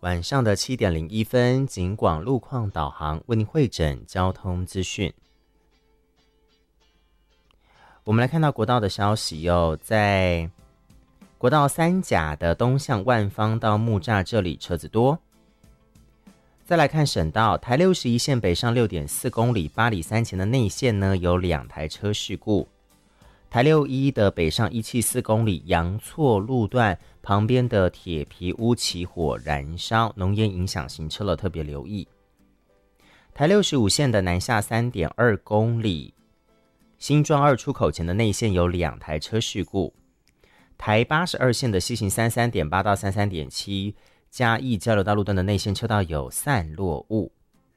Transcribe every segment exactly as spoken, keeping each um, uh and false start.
晚上的七点零一分，警广路况导航为您汇整交通资讯。我们来看到国道的消息哦，在国道三甲的东向万方到木栅这里车子多。再来看省道，台六十一线北上 六点四公里，八里三前的内线呢有两台车事故。台六一的北上一七四公里，阳错路段旁边的铁皮屋起火燃烧，浓烟影响行车了，特别留意。台六十五线的南下 三点二公里，新庄二出口前的内线有两台车事故。台八十二线的西行 三十三点八 到 三十三点七，嘉义交流道路段的内线车道有散落物。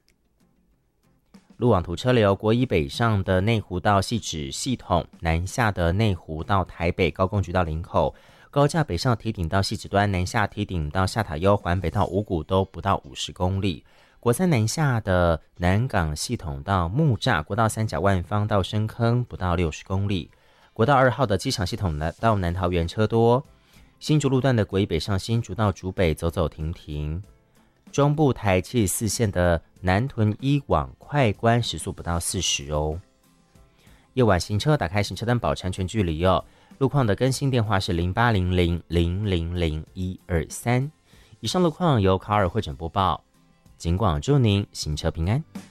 路网图车流，国一北上的内湖到汐止系统，南下的内湖到台北高工局到林口，高架北上堤顶到汐止端，南下堤顶到下塔悠，环北到五股都不到五十公里。国三南下的南港系统到木栅，国道三甲万方到深坑不到六十公里。国道二号的机场系统到南桃园车多。新竹路段的国一北上新竹到竹北走走停停。中部台七十四线的南屯一往快关时速不到四十哦。夜晚行车打开行车灯保全全距离哦。路况的更新电话是零八零零零零零一二三。以上路况由卡尔汇整播报，警广祝您行车平安。